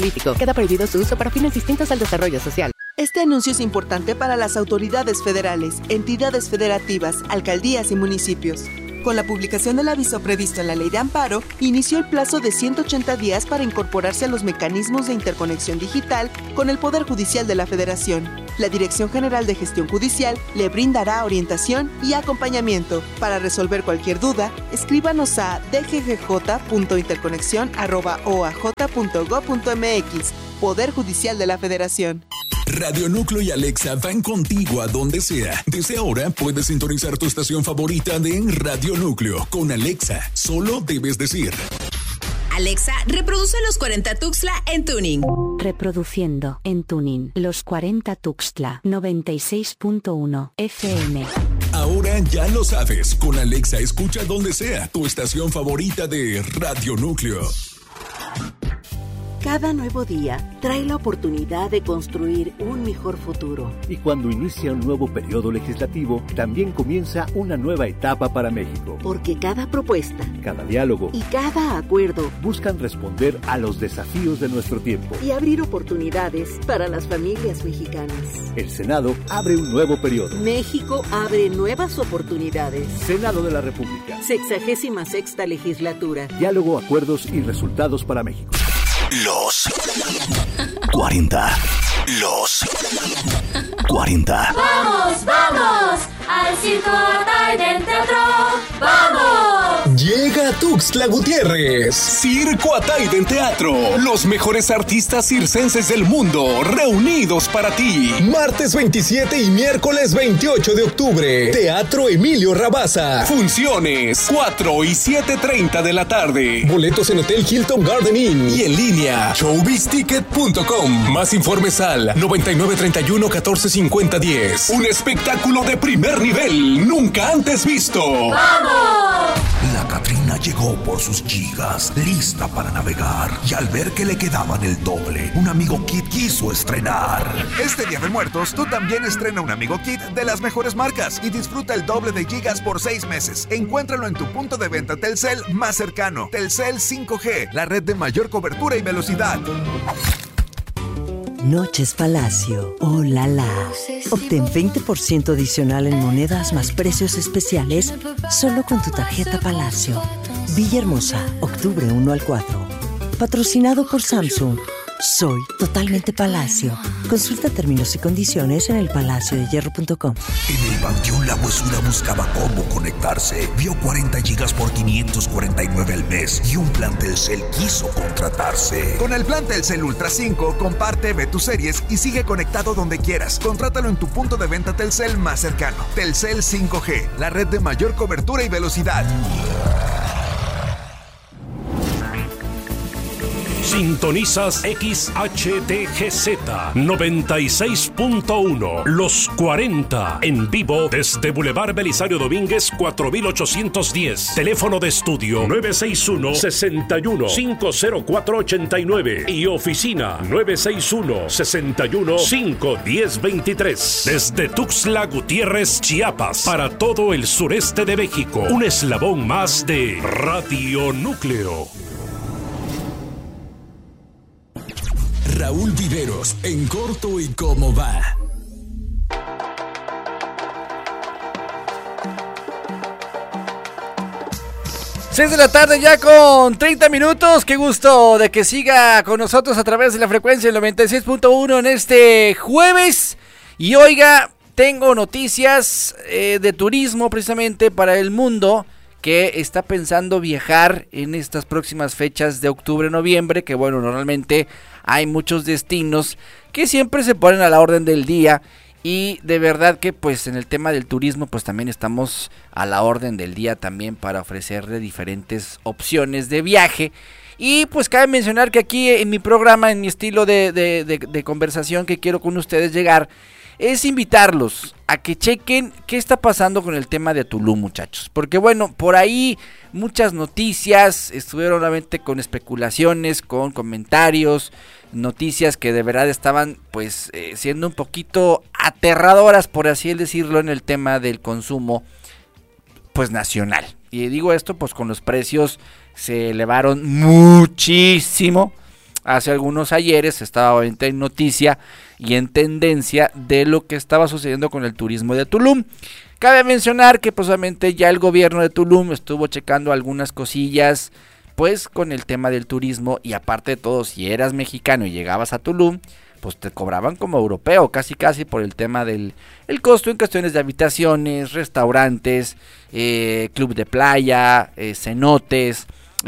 político. Queda prohibido su uso para fines distintos al desarrollo social. Este anuncio es importante para las autoridades federales, entidades federativas, alcaldías y municipios. Con la publicación del aviso previsto en la Ley de Amparo, inició el plazo de 180 días para incorporarse a los mecanismos de interconexión digital con el Poder Judicial de la Federación. La Dirección General de Gestión Judicial le brindará orientación y acompañamiento. Para resolver cualquier duda, escríbanos a dggj.interconexión@oaj.gov.mx. Poder Judicial de la Federación. Radio Núcleo y Alexa van contigo a donde sea. Desde ahora puedes sintonizar tu estación favorita de Radio Núcleo con Alexa. Solo debes decir: Alexa, reproduce los 40 Tuxtla en tuning. Reproduciendo en tuning los 40 Tuxtla 96.1 FM. Ahora ya lo sabes. Con Alexa escucha donde sea tu estación favorita de Radio Núcleo. Cada nuevo día trae la oportunidad de construir un mejor futuro. Y cuando inicia un nuevo periodo legislativo, también comienza una nueva etapa para México. Porque cada propuesta, cada diálogo y cada acuerdo buscan responder a los desafíos de nuestro tiempo y abrir oportunidades para las familias mexicanas. El Senado abre un nuevo periodo. México abre nuevas oportunidades. Senado de la República. 66ª legislatura. Diálogo, acuerdos y resultados para México. Los 40. Los 40. ¡Vamos, vamos! ¡Al Circo Ataide Teatro! ¡Vamos! Llega a Tuxtla Gutiérrez. Circo Ataide Teatro. Los mejores artistas circenses del mundo reunidos para ti. Martes 27 y miércoles 28 de octubre. Teatro Emilio Rabasa. Funciones 4 y 7:30 de la tarde. Boletos en Hotel Hilton Garden Inn y en línea showbizticket.com. Más informes al 9931 145010. Un espectáculo de primer nivel nunca antes visto. ¡Vamos! La Catrina llegó por sus gigas, lista para navegar, y al ver que le quedaban el doble, un Amigo Kit quiso estrenar. Este Día de Muertos, tú también estrena un Amigo Kit de las mejores marcas y disfruta el doble de gigas por 6 meses. Encuéntralo en tu punto de venta Telcel más cercano. Telcel 5G, la red de mayor cobertura y velocidad. Noches Palacio, oh la la. Obtén 20% adicional en monedas más precios especiales solo con tu tarjeta Palacio. Villahermosa, octubre 1 al 4. Patrocinado por Samsung. Soy totalmente Palacio. Consulta términos y condiciones en elpalaciodehierro.com. En el Panteón La Huesuda buscaba cómo conectarse. Vio 40 gigas por 549 al mes y un plan Telcel quiso contratarse. Con el plan Telcel Ultra 5, comparte, ve tus series y sigue conectado donde quieras. Contrátalo en tu punto de venta Telcel más cercano. Telcel 5G, la red de mayor cobertura y velocidad. Sintonizas XHTGZ 96.1 Los 40 en vivo desde Boulevard Belisario Domínguez 4810. Teléfono de estudio 961-61-50489 y oficina 961-61-51023. Desde Tuxtla Gutiérrez, Chiapas, para todo el sureste de México. Un eslabón más de Radio Núcleo. Raúl Viveros, en corto y cómo va. Seis de la tarde ya con 30 minutos. Qué gusto de que siga con nosotros a través de la frecuencia del 96.1 en este jueves. Y oiga, tengo noticias de turismo precisamente para el mundo que está pensando viajar en estas próximas fechas de octubre-noviembre, que bueno, normalmente hay muchos destinos que siempre se ponen a la orden del día y de verdad que pues en el tema del turismo pues también estamos a la orden del día también para ofrecerle diferentes opciones de viaje. Y pues cabe mencionar que aquí en mi programa, en mi estilo de conversación que quiero con ustedes llegar, es invitarlos a que chequen qué está pasando con el tema de Tulum, muchachos. Porque bueno, por ahí muchas noticias, estuvieron obviamente con especulaciones, con comentarios, noticias que de verdad estaban pues siendo un poquito aterradoras, por así decirlo, en el tema del consumo pues nacional. Y digo esto pues con los precios se elevaron muchísimo. hace algunos ayeres estaba en noticia y en tendencia de lo que estaba sucediendo con el turismo de Tulum. Cabe mencionar que pues obviamente ya el gobierno de Tulum estuvo checando algunas cosillas pues con el tema del turismo, y aparte de todo, si eras mexicano y llegabas a Tulum, pues te cobraban como europeo, casi por el tema del el costo en cuestiones de habitaciones, restaurantes, club de playa, cenotes,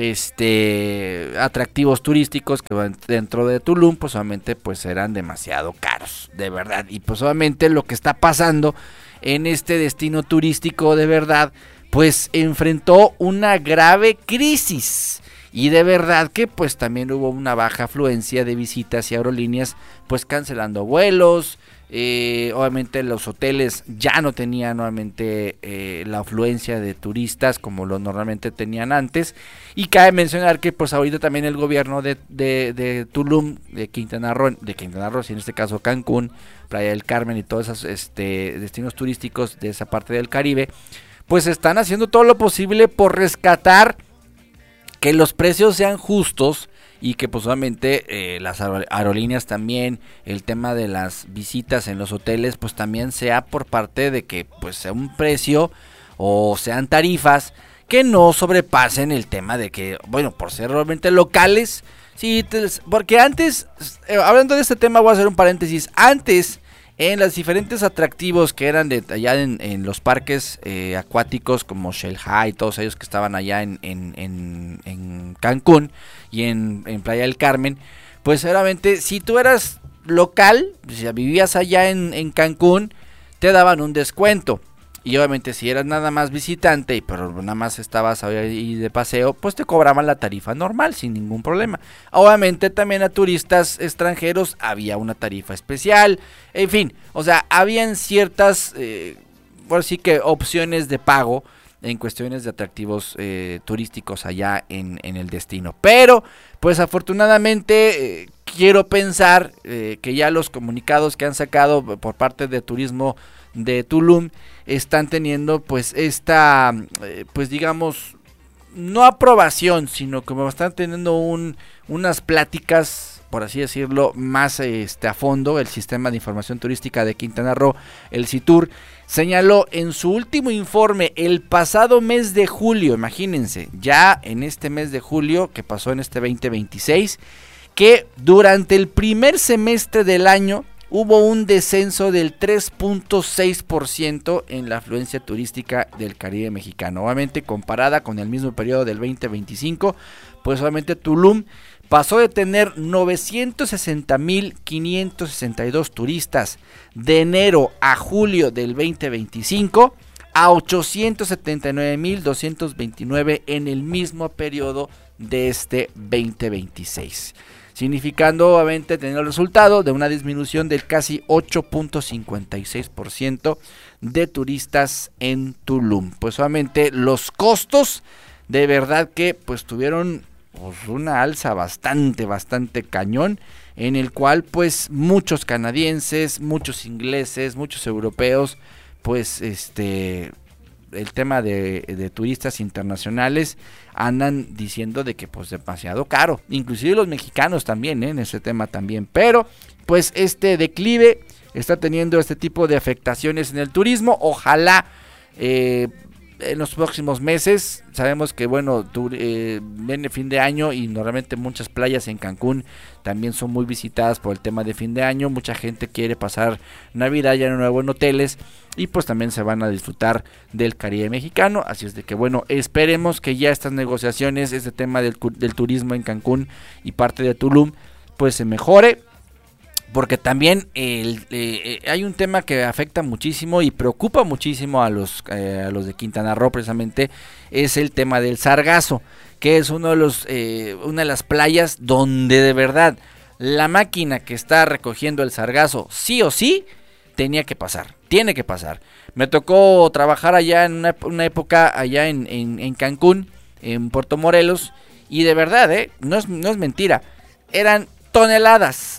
atractivos turísticos que van dentro de Tulum, pues obviamente pues eran demasiado caros, de verdad. Y pues obviamente lo que está pasando en este destino turístico, de verdad, pues enfrentó una grave crisis. Y de verdad que pues también hubo una baja afluencia de visitas y aerolíneas pues cancelando vuelos. Obviamente los hoteles ya no tenían nuevamente la afluencia de turistas como lo normalmente tenían antes. Y cabe mencionar que pues ahorita también el gobierno de Tulum, de Quintana Roo, si en este caso Cancún, Playa del Carmen y todos esos destinos turísticos de esa parte del Caribe, pues están haciendo todo lo posible por rescatar que los precios sean justos y que pues obviamente las aerolíneas también, el tema de las visitas en los hoteles pues también sea por parte de que pues sea un precio o sean tarifas que no sobrepasen el tema de que, bueno, por ser realmente locales, sí, porque antes, hablando de este tema voy a hacer un paréntesis, antes en los diferentes atractivos que eran de allá en los parques acuáticos como Xel-Há y todos ellos que estaban allá en Cancún y en Playa del Carmen, pues realmente si tú eras local, si vivías allá en Cancún, te daban un descuento. Y obviamente si eras nada más visitante, pero nada más estabas ahí de paseo, pues te cobraban la tarifa normal sin ningún problema. Obviamente también a turistas extranjeros había una tarifa especial, en fin, o sea, habían ciertas, por sí que opciones de pago en cuestiones de atractivos turísticos allá en el destino. Pero, pues afortunadamente, quiero pensar que ya los comunicados que han sacado por parte de Turismo de Tulum están teniendo pues esta, pues digamos, no aprobación, sino como están teniendo unas pláticas, por así decirlo, más a fondo. El Sistema de Información Turística de Quintana Roo, el CITUR, señaló en su último informe el pasado mes de julio, imagínense, ya en este mes de julio que pasó en este 2026, que durante el primer semestre del año hubo un descenso del 3.6% en la afluencia turística del Caribe mexicano. Obviamente comparada con el mismo periodo del 2025, pues obviamente Tulum pasó de tener 960,562 turistas de enero a julio del 2025 a 879,229 en el mismo periodo de este 2026. Significando obviamente tener el resultado de una disminución del casi 8.56% de turistas en Tulum. Pues obviamente los costos de verdad que pues tuvieron pues una alza bastante cañón, en el cual pues muchos canadienses, muchos ingleses, muchos europeos, pues el tema de turistas internacionales andan diciendo de que pues demasiado caro, inclusive los mexicanos también en ese tema también, pero pues este declive está teniendo este tipo de afectaciones en el turismo. Ojalá en los próximos meses, sabemos que bueno, viene fin de año y normalmente muchas playas en Cancún también son muy visitadas por el tema de fin de año. Mucha gente quiere pasar Navidad ya de nuevo en hoteles y pues también se van a disfrutar del Caribe mexicano. Así es de que bueno, esperemos que ya estas negociaciones, este tema del turismo en Cancún y parte de Tulum pues se mejore. Porque también hay un tema que afecta muchísimo y preocupa muchísimo a los de Quintana Roo, precisamente, es el tema del sargazo, que es una de las playas donde de verdad la máquina que está recogiendo el sargazo sí o sí tiene que pasar. Me tocó trabajar allá en una época allá en Cancún, en Puerto Morelos, y de verdad, no es mentira, eran toneladas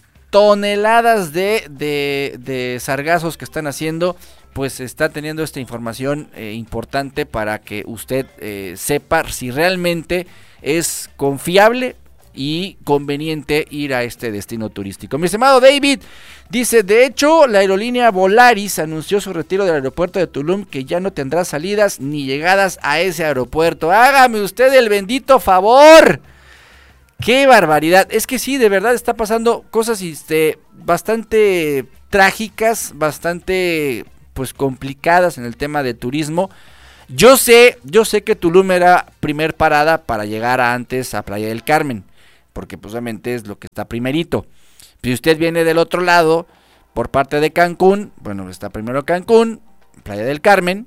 de sargazos que están haciendo. Pues está teniendo esta información importante para que usted sepa si realmente es confiable y conveniente ir a este destino turístico. Mi estimado David dice, de hecho, la aerolínea Volaris anunció su retiro del aeropuerto de Tulum, que ya no tendrá salidas ni llegadas a ese aeropuerto. Hágame usted el bendito favor. ¡Qué barbaridad! Es que sí, de verdad está pasando cosas bastante trágicas, bastante pues complicadas en el tema de turismo. Yo sé que Tulum era primer parada para llegar antes a Playa del Carmen, porque pues obviamente es lo que está primerito. Si usted viene del otro lado, por parte de Cancún, bueno, está primero Cancún, Playa del Carmen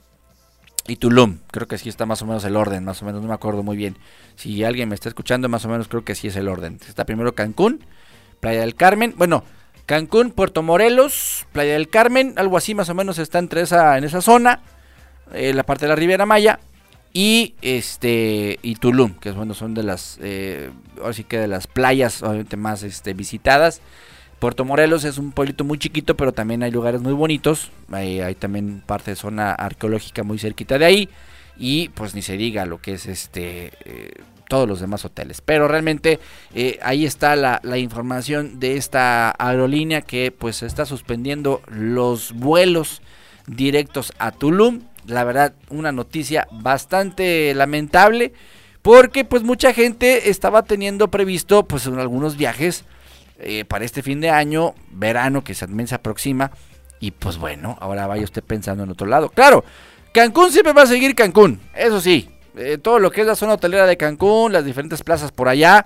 y Tulum. Creo que sí está más o menos el orden, más o menos, no me acuerdo muy bien. Si alguien me está escuchando, más o menos creo que sí es el orden. Está primero Cancún, Playa del Carmen, bueno, Cancún, Puerto Morelos, Playa del Carmen, algo así más o menos está en esa zona, la parte de la Riviera Maya. Y y Tulum, que bueno, son de las ahora sí que de las playas obviamente más visitadas. Puerto Morelos es un pueblito muy chiquito, pero también hay lugares muy bonitos. Hay también parte de zona arqueológica muy cerquita de ahí. Y pues ni se diga lo que es todos los demás hoteles. Pero realmente ahí está la información de esta aerolínea que pues está suspendiendo los vuelos directos a Tulum. La verdad, una noticia bastante lamentable, porque pues mucha gente estaba teniendo previsto pues algunos viajes para este fin de año, verano que también se aproxima, y pues bueno, ahora vaya usted pensando en otro lado. Claro, Cancún siempre va a seguir Cancún, eso sí, todo lo que es la zona hotelera de Cancún, las diferentes plazas por allá,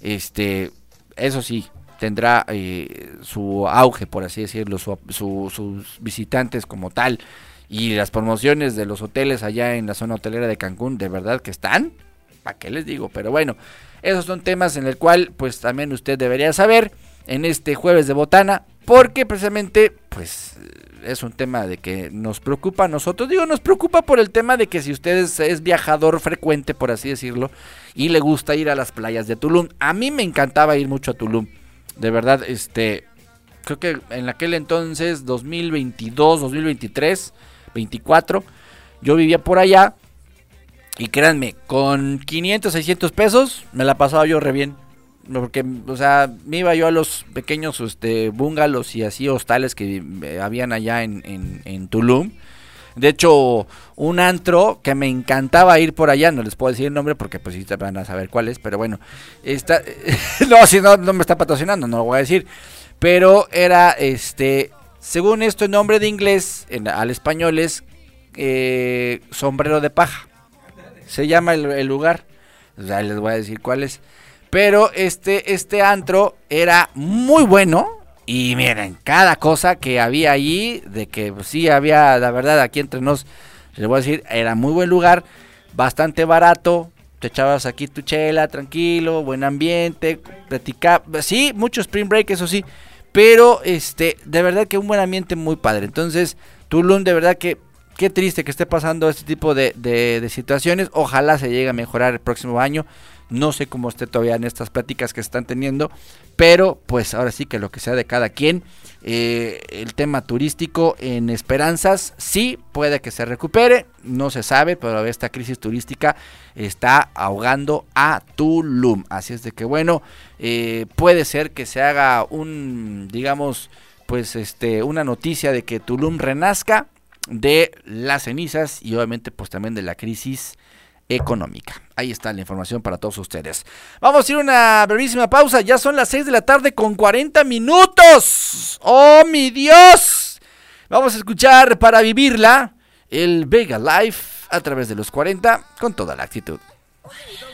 eso sí, tendrá su auge, por así decirlo, sus visitantes como tal. Y las promociones de los hoteles allá en la zona hotelera de Cancún, de verdad que están, ¿para qué les digo? Pero bueno, esos son temas en el cual pues también usted debería saber en este jueves de botana, porque precisamente pues es un tema de que nos preocupa a nosotros. Digo, nos preocupa por el tema de que si usted es viajador frecuente, por así decirlo, y le gusta ir a las playas de Tulum. A mí me encantaba ir mucho a Tulum, de verdad, creo que en aquel entonces, 2022, 2023... 24, yo vivía por allá y créanme, con 500, 600 pesos me la pasaba yo re bien, porque, o sea, me iba yo a los pequeños bungalows y así hostales que habían allá en Tulum. De hecho, un antro que me encantaba ir por allá, no les puedo decir el nombre porque pues sí van a saber cuál es, pero bueno, no, si no me está patrocinando, no lo voy a decir, pero era según esto, el nombre de inglés al español es Sombrero de Paja. Se llama el lugar. Ya les voy a decir cuál es. Pero este antro era muy bueno. Y miren, cada cosa que había allí, de que pues, sí había, la verdad, aquí entre nos, les voy a decir, era muy buen lugar, bastante barato. Te echabas aquí tu chela, tranquilo, buen ambiente, platicaba. Sí, mucho spring break, eso sí. Pero de verdad que un buen ambiente muy padre. Entonces, Tulum, de verdad que qué triste que esté pasando este tipo de situaciones. Ojalá se llegue a mejorar el próximo año. No sé cómo esté todavía en estas pláticas que están teniendo, pero pues ahora sí que lo que sea de cada quien. El tema turístico en esperanzas, sí, puede que se recupere, no se sabe, pero esta crisis turística está ahogando a Tulum. Así es de que bueno, puede ser que se haga una noticia de que Tulum renazca de las cenizas y obviamente pues también de la crisis económica. Ahí está la información para todos ustedes. Vamos a ir a una brevísima pausa. Ya son las 6 de la tarde con 40 minutos. ¡Oh, mi Dios! Vamos a escuchar para vivirla el Vega Live a través de los 40 con toda la actitud.